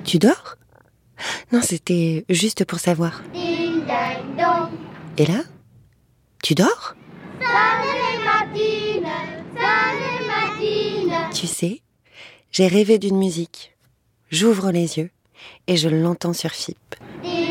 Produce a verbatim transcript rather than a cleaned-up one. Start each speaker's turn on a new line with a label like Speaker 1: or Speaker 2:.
Speaker 1: Tu dors ? Non, c'était juste pour savoir.
Speaker 2: Ding ding dong.
Speaker 1: Et là ? Tu dors ?
Speaker 2: Sunday matine, Sunday matine.
Speaker 1: Tu sais, j'ai rêvé d'une musique. J'ouvre les yeux et je l'entends sur F I P.
Speaker 2: Ding